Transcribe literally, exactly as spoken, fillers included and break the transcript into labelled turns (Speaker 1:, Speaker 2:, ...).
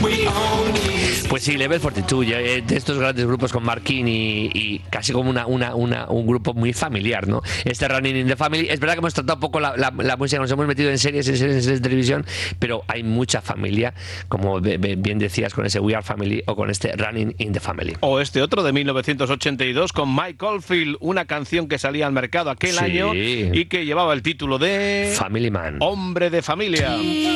Speaker 1: Pues sí, Level cuarenta y dos, de estos grandes grupos con Mark King y, y casi como una, una, una, un grupo muy familiar, ¿no? Este Running in the Family, es verdad que hemos tratado un poco la, la, la música, nos hemos metido en series, en series, en series de televisión, pero hay mucha familia, como bien decías, con ese We Are Family o con este Running in the Family.
Speaker 2: O este otro de mil novecientos ochenta y dos con Mike Oldfield, una canción que salía al mercado aquel
Speaker 1: sí.
Speaker 2: año y que llevaba el título de
Speaker 1: Family Man.
Speaker 2: Hombre de familia.